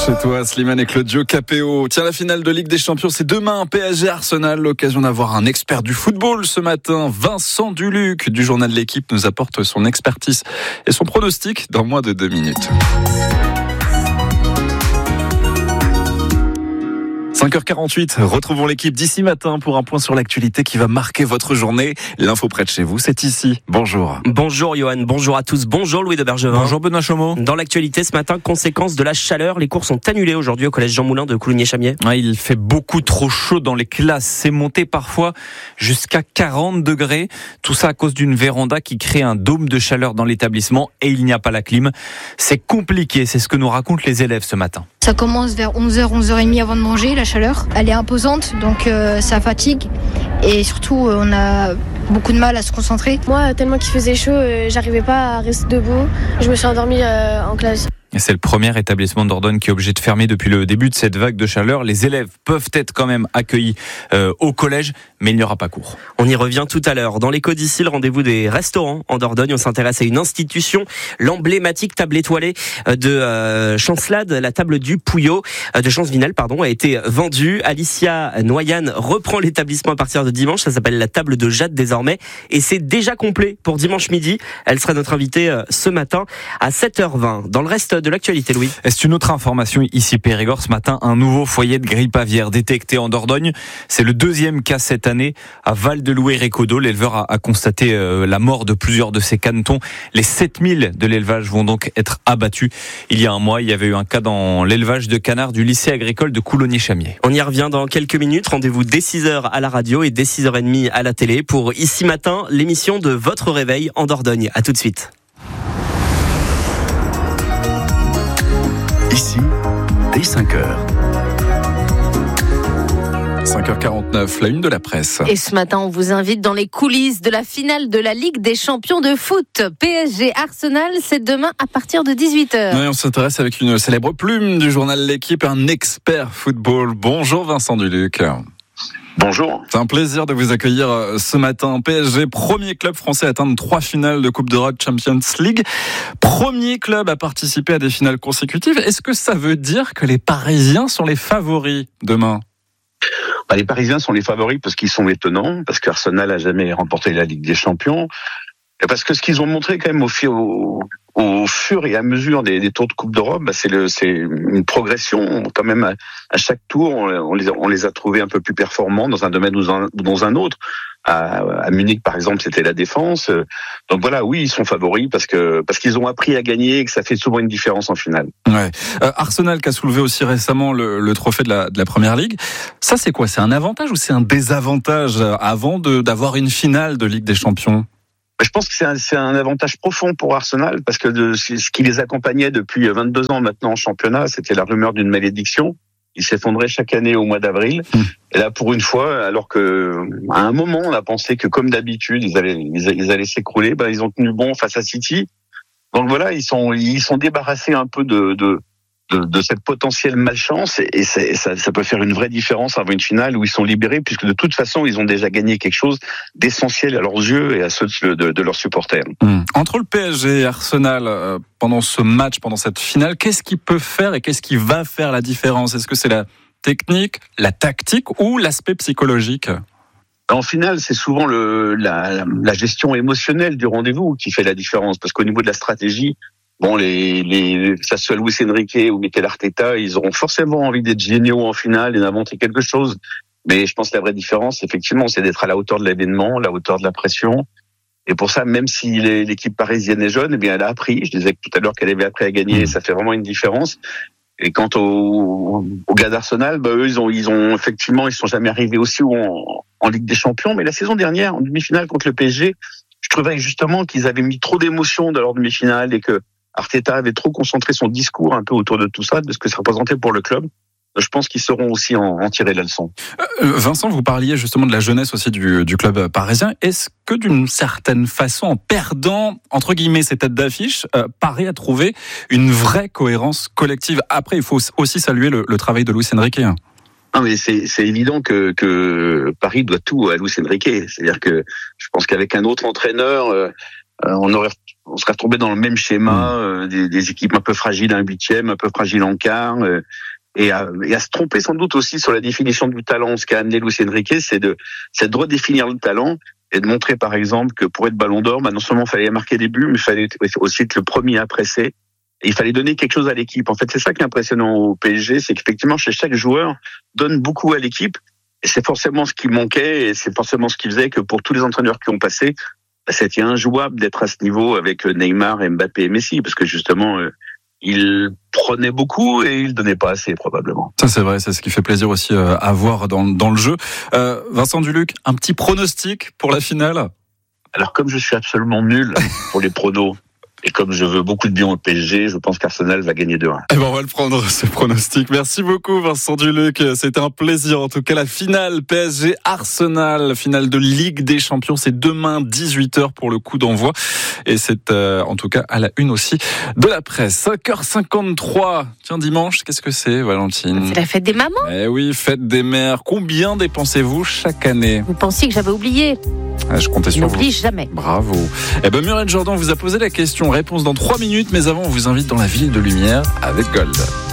Chez toi, Slimane et Claudio Capéo. Tiens, la finale de Ligue des Champions, c'est demain. PSG Arsenal, l'occasion d'avoir un expert du football ce matin. Vincent Duluc du journal de l'équipe nous apporte son expertise et son pronostic dans moins de 2 minutes. 5h48, retrouvons l'équipe d'ici matin pour un point sur l'actualité qui va marquer votre journée. L'info près de chez vous, c'est ici. Bonjour. Bonjour Johan, bonjour à tous, bonjour Louis de Bergevin. Bonjour Benoît Chomeau. Dans l'actualité ce matin, conséquence de la chaleur, les cours sont annulés aujourd'hui au collège Jean Moulin de Coulommiers-Chamiers. Ouais, il fait beaucoup trop chaud dans les classes, c'est monté parfois jusqu'à 40 degrés. Tout ça à cause d'une véranda qui crée un dôme de chaleur dans l'établissement et il n'y a pas la clim. C'est compliqué, c'est ce que nous racontent les élèves ce matin. Ça commence vers 11h, 11h30 avant de manger, la chaleur. Elle est imposante, donc ça fatigue. Et surtout, on a beaucoup de mal à se concentrer. Moi, tellement qu'il faisait chaud, j'arrivais pas à rester debout. Je me suis endormie en classe. Et c'est le premier établissement d'Ordogne qui est obligé de fermer depuis le début de cette vague de chaleur. Les élèves peuvent être quand même accueillis au collège, mais il n'y aura pas cours. On y revient tout à l'heure. Dans l'écho d'ici, le rendez-vous des restaurants en Dordogne. On s'intéresse à une institution, l'emblématique table étoilée de Chancelade, la table du Pouillot, de Chancevinel, a été vendue. Alicia Noyane reprend l'établissement à partir de dimanche. Ça s'appelle la table de Jade désormais. Et c'est déjà complet pour dimanche midi. Elle sera notre invitée ce matin à 7h20. Dans le reste de l'actualité, Louis. C'est une autre information ici Périgord ce matin, un nouveau foyer de grippe aviaire détecté en Dordogne. C'est le 2e cas cette année à Val-de-Loué-Récodo. L'éleveur a constaté la mort de plusieurs de ses canetons. Les 7000 de l'élevage vont donc être abattus. Il y a un mois, il y avait eu un cas dans l'élevage de canards du lycée agricole de Coulommiers-Chamiers. On y revient dans quelques minutes. Rendez-vous dès 6h à la radio et dès 6h30 à la télé pour Ici Matin, l'émission de votre réveil en Dordogne. À tout de suite. Ici, dès 5h. 5h49, la une de la presse. Et ce matin, on vous invite dans les coulisses de la finale de la Ligue des Champions de foot. PSG Arsenal, c'est demain à partir de 18h. Oui, on s'intéresse avec une célèbre plume du journal L'équipe, un expert football. Bonjour Vincent Duluc. Bonjour. C'est un plaisir de vous accueillir ce matin. PSG, premier club français à atteindre 3 finales de Coupe d'Europe Champions League. Premier club à participer à des finales consécutives. Est-ce que ça veut dire que les Parisiens sont les favoris demain ? Les Parisiens sont les favoris parce qu'ils sont étonnants, parce qu'Arsenal a jamais remporté la Ligue des Champions, et parce que ce qu'ils ont montré quand même au fur et à mesure des tours de Coupe d'Europe, c'est une progression quand même à chaque tour. On les a trouvés un peu plus performants dans un domaine ou dans un autre. À Munich, par exemple, c'était la défense. Donc voilà, oui, ils sont favoris parce qu'ils ont appris à gagner et que ça fait souvent une différence en finale. Ouais. Arsenal qui a soulevé aussi récemment le trophée de la Première Ligue. Ça, c'est quoi ? C'est un avantage ou c'est un désavantage avant d'avoir une finale de Ligue des Champions ? Je pense que c'est un avantage profond pour Arsenal parce que ce qui les accompagnait depuis 22 ans maintenant en championnat, c'était la rumeur d'une malédiction. Ils s'effondraient chaque année au mois d'avril. Et là, pour une fois, alors que à un moment, on a pensé que comme d'habitude, ils allaient s'écrouler, ils ont tenu bon face à City. Donc voilà, ils sont débarrassés un peu de cette potentielle malchance et ça peut faire une vraie différence avant une finale où ils sont libérés puisque de toute façon ils ont déjà gagné quelque chose d'essentiel à leurs yeux et à ceux de leurs supporters. Entre le PSG et Arsenal pendant ce match, pendant cette finale, qu'est-ce qui peut faire et qu'est-ce qui va faire la différence ? Est-ce que c'est la technique, la tactique ou l'aspect psychologique ? En finale, c'est souvent la gestion émotionnelle du rendez-vous qui fait la différence parce qu'au niveau de la stratégie, que ça soit Luis Enrique ou Mikel Arteta, ils auront forcément envie d'être géniaux en finale et d'inventer quelque chose. Mais je pense que la vraie différence, effectivement, c'est d'être à la hauteur de l'événement, à la hauteur de la pression. Et pour ça, même si l'équipe parisienne est jeune, elle a appris. Je disais tout à l'heure qu'elle avait appris à gagner et ça fait vraiment une différence. Et quant aux gars d'Arsenal, eux, ils ont effectivement, ils sont jamais arrivés aussi haut en Ligue des Champions. Mais la saison dernière, en demi-finale contre le PSG, je trouvais justement qu'ils avaient mis trop d'émotions dans leur demi-finale et que Arteta avait trop concentré son discours un peu autour de tout ça, de ce que ça représentait pour le club. Je pense qu'ils sauront aussi en tirer la leçon. Vincent, vous parliez justement de la jeunesse aussi du club parisien. Est-ce que d'une certaine façon, en perdant, entre guillemets, ces têtes d'affiche, Paris a trouvé une vraie cohérence collective ? Après, il faut aussi saluer le travail de Luis Enrique. Non, mais c'est évident que Paris doit tout à Luis Enrique. C'est-à-dire que je pense qu'avec un autre entraîneur... on serait retombé dans le même schéma, des équipes un peu fragiles, un 8e, un peu fragiles en quart, et à se tromper sans doute aussi sur la définition du talent. Ce qu'a amené Luis Enrique, c'est de redéfinir le talent et de montrer par exemple que pour être Ballon d'Or, non seulement il fallait marquer des buts, mais il fallait aussi être le premier à presser. Et il fallait donner quelque chose à l'équipe. En fait, c'est ça qui est impressionnant au PSG, c'est qu'effectivement, chez chaque joueur, donne beaucoup à l'équipe. Et c'est forcément ce qui manquait, et c'est forcément ce qui faisait que pour tous les entraîneurs qui ont passé, c'était injouable d'être à ce niveau avec Neymar, Mbappé et Messi, parce que justement, ils prenaient beaucoup et ils donnaient pas assez, probablement. Ça, c'est vrai, c'est ce qui fait plaisir aussi à voir dans le jeu. Vincent Duluc, un petit pronostic pour la finale? Alors, comme je suis absolument nul pour les pronos, et comme je veux beaucoup de bien au PSG, je pense qu'Arsenal va gagner 2-1. Eh ben, on va le prendre, ce pronostic. Merci beaucoup, Vincent Duluc. C'était un plaisir. En tout cas, la finale PSG-Arsenal, finale de Ligue des Champions, c'est demain 18h pour le coup d'envoi. Et c'est, en tout cas, à la une aussi de la presse. 5h53. Tiens, dimanche, qu'est-ce que c'est, Valentine? C'est la fête des mamans. Eh oui, fête des mères. Combien dépensez-vous chaque année? Vous pensiez que j'avais oublié? Je comptais sur vous. N'oublie jamais. Bravo. Eh ben, Muriel Jourdan vous a posé la question. Réponse dans 3 minutes, mais avant, on vous invite dans la ville de lumière avec Gold.